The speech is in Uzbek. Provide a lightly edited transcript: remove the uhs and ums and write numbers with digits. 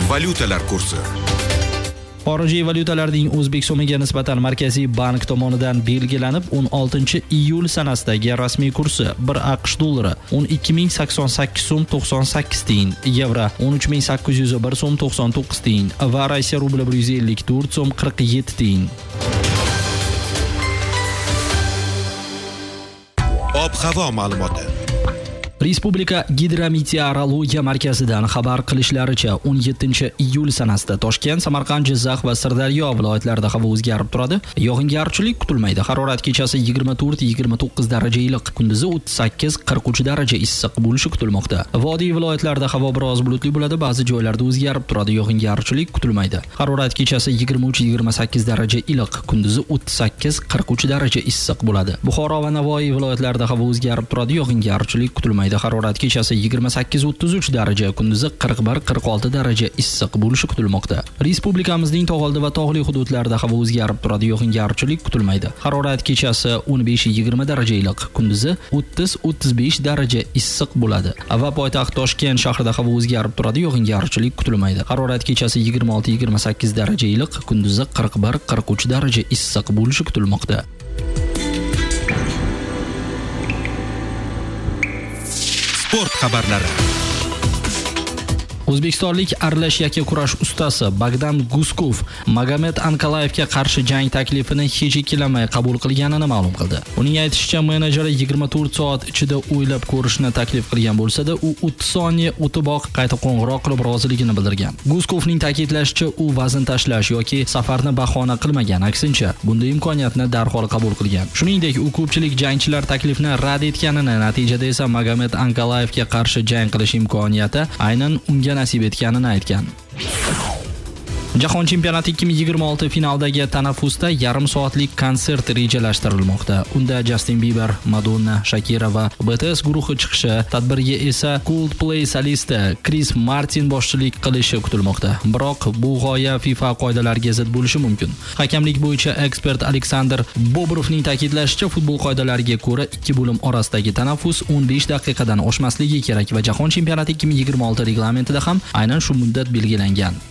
Valyutalar kursi. Xorijiy valyutalarning O'zbek so'miga nisbatan Markaziy bank tomonidan belgilanib 16-iyul sanasidagi rasmiy kursi 1 AQSh dollari 12088 so'm 98 tiyin, yevro 13801 so'm 99 tiyin va Rossiya rubli 154 so'm 47 tiyin. Ob-havo ma'lumoti. Respublika Gidrometeorologiya markazidan xabar qilishlaricha 17-iyul sanasida Toshkent, Samarqand, Jizzax va Sirdaryo viloyatlarida havo o'zgarib turadi. Yog'ingarchilik kutilmaydi. Harorat kechasi 24-29 daraja iliq, kunduzi 38-43 daraja issiq bo'lishi kutilmoqda. Vodiy viloyatlarida havo biroz bulutli bo'ladi, ba'zi joylarda o'zgarib turadi. Yog'ingarchilik kutilmaydi. Harorat kechasi 23-28 daraja iliq, kunduzi 38-43 daraja issiq bo'ladi. Buxoro va Navoiy viloyatlarida havo o'zgarib turadi. Yog'ingarchilik kutilmaydi. Harorat kechasi 28-33 daraja, kunduzi 41-46 daraja issiq bo'lishi kutilmoqda. Respublikamizning tog'oldi va tog'li hududlarida havo o'zgarib turadi, yog'ingarchilik kutilmaydi. Harorat kechasi 15-20 daraja iliq, kunduzi 30-35 daraja issiq bo'ladi. Va poytaxt Toshkent shahrida havo o'zgarib turadi, yog'ingarchilik kutilmaydi. Harorat kechasi 26-28 daraja iliq, kunduzi 41-43 daraja issiq bo'lishi kutilmoqda. Sport xabarlari. O'zbekistonlik aralash yakkakurash ustasi Bogdan Guskov Magomed Ankalayevga qarshi jang taklifini hech ikkilanmay qabul qilganini ma'lum qildi. Uning aytishicha, menejeri 24 soat ichida o'ylab ko'rishni taklif qilgan bo'lsa-da, u 30 soniya o'tiboq qayta qo'ng'iroq qilib roziligini bildirgan. Guskovning ta'kidlashicha, u vazn tashlash yoki safarni bahona qilmagan, aksincha, bunday imkoniyatni darhol qabul qilgan. Shuningdek, u ko'pchilik jangchilar taklifni rad etganini, natijada esa Magomed Ankalayevga qarshi jang qilish imkoniyati aynan unga nasib etganini aytgan. Jahon chempionati 2026 finaldagi tanaffusda yarim soatlik konsert rejalashtirilmoqda. Unda Justin Bieber, Madonna, Shakira va BTS guruhi chiqishi, tadbirga esa Coldplay solisti Chris Martin boshchilik qilishi kutilmoqda. Biroq bu g'oya FIFA qoidalariga zid bo'lishi mumkin. Hakamlik bo'yicha ekspert Aleksandr Bobrovning ta'kidlashicha, futbol qoidalariga ko'ra ikki bo'lim orasidagi tanaffus 15 daqiqadan oshmasligi kerak va Jahon chempionati 2026 reglamentida ham aynan shu muddat belgilangan.